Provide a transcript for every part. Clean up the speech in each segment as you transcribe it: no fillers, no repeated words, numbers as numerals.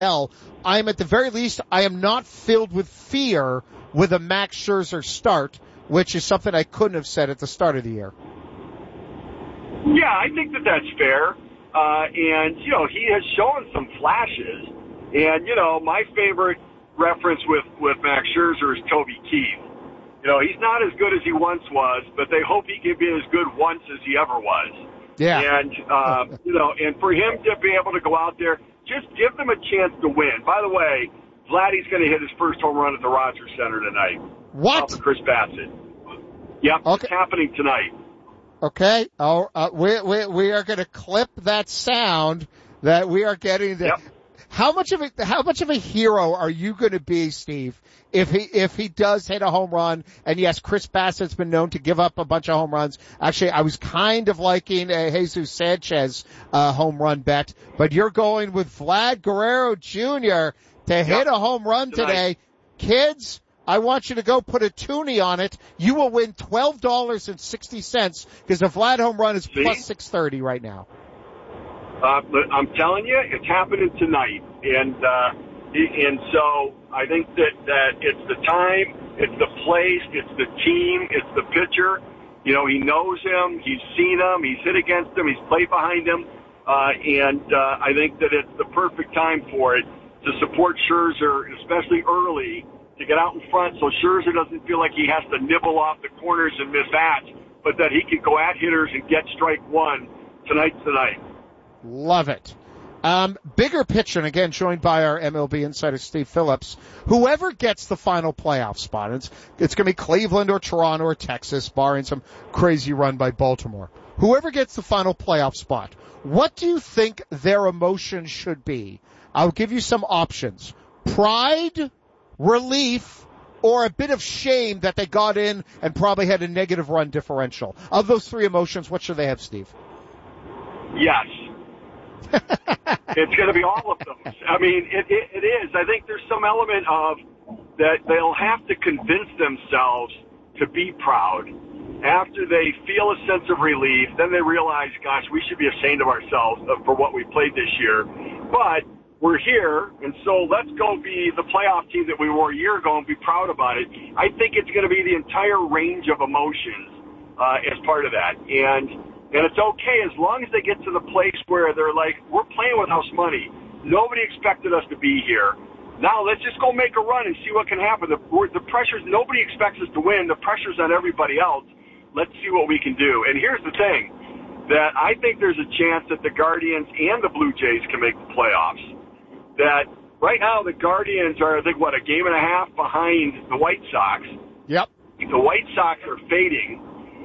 I'm at the very least, I am not filled with fear with a Max Scherzer start, which is something I couldn't have said at the start of the year. Yeah, I think that that's fair. And, he has shown some flashes. And, my favorite reference with Max Scherzer is Toby Keith. He's not as good as he once was, but they hope he can be as good once as he ever was. Yeah. And, and for him to be able to go out there, just give them a chance to win. By the way, Vladdy's going to hit his first home run at the Rogers Center tonight. What? Chris Bassett. Yep, okay. It's happening tonight. Okay. We are going to clip that sound that we are getting. Yep. How much of a hero are you going to be, Steve, if he does hit a home run? And yes, Chris Bassett's been known to give up a bunch of home runs. Actually, I was kind of liking Jesus Sanchez home run bet, but you're going with Vlad Guerrero Jr. to hit a home run today. Kids, I want you to go put a toonie on it. You will win $12.60 because the Vlad home run is plus 630 right now. I'm telling you, it's happening tonight, and so I think that it's the time, it's the place, it's the team, it's the pitcher. He knows him, he's seen him, he's hit against him, he's played behind him, and I think that it's the perfect time for it to support Scherzer, especially early, to get out in front so Scherzer doesn't feel like he has to nibble off the corners and miss bats, but that he can go at hitters and get strike one. Tonight's the night. Love it. Bigger picture, and again, joined by our MLB insider, Steve Phillips. Whoever gets the final playoff spot, it's going to be Cleveland or Toronto or Texas, barring some crazy run by Baltimore. Whoever gets the final playoff spot, what do you think their emotion should be? I'll give you some options. Pride, relief, or a bit of shame that they got in and probably had a negative run differential. Of those three emotions, what should they have, Steve? Yes. It's going to be all of them. I mean, it is. I think there's some element of that they'll have to convince themselves to be proud. After they feel a sense of relief, then they realize, gosh, we should be ashamed of ourselves for what we played this year. But we're here, and so let's go be the playoff team that we were a year ago and be proud about it. I think it's going to be the entire range of emotions as part of that. And it's okay as long as they get to the place where they're like, we're playing with house money. Nobody expected us to be here. Now let's just go make a run and see what can happen. The pressure's, nobody expects us to win. The pressure's on everybody else. Let's see what we can do. And here's the thing, that I think there's a chance that the Guardians and the Blue Jays can make the playoffs. That right now the Guardians are, I think, a game and a half behind the White Sox. Yep. The White Sox are fading.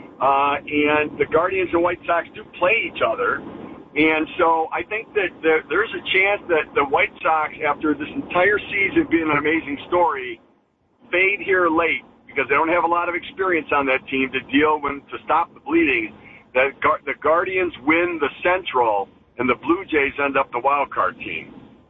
And the Guardians and White Sox do play each other. And so I think that there's a chance that the White Sox, after this entire season being an amazing story, fade here late because they don't have a lot of experience on that team to stop the bleeding. That the Guardians win the Central and the Blue Jays end up the wild card team.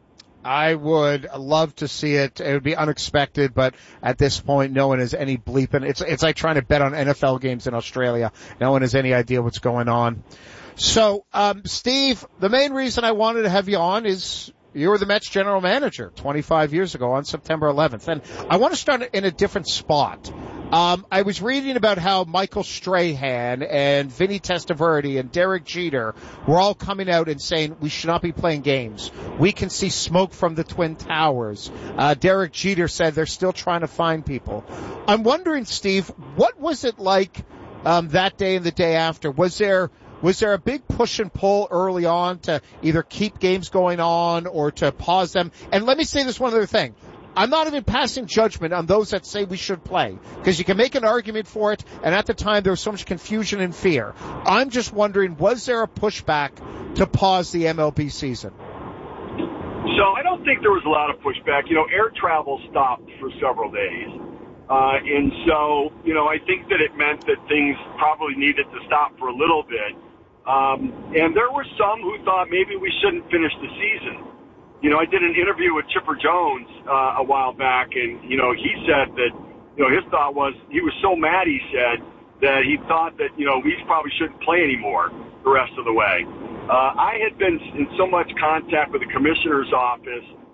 I would love to see it. It would be unexpected, but at this point, no one has any bleeping. It's like trying to bet on NFL games in Australia. No one has any idea what's going on. So, Steve, the main reason I wanted to have you on is you were the Mets general manager 25 years ago on September 11th. And I want to start in a different spot. I was reading about how Michael Strahan and Vinny Testaverde and Derek Jeter were all coming out and saying we should not be playing games. We can see smoke from the Twin Towers. Derek Jeter said they're still trying to find people. I'm wondering, Steve, what was it like that day and the day after? Was there a big push and pull early on to either keep games going on or to pause them? And let me say this one other thing. I'm not even passing judgment on those that say we should play, because you can make an argument for it, and at the time there was so much confusion and fear. I'm just wondering, was there a pushback to pause the MLB season? So I don't think there was a lot of pushback. Air travel stopped for several days. And so, I think that it meant that things probably needed to stop for a little bit. And there were some who thought maybe we shouldn't finish the season. I did an interview with Chipper Jones a while back, and, he said that, his thought was, he was so mad, he said, that he thought that, we probably shouldn't play anymore the rest of the way. I had been in so much contact with the commissioner's office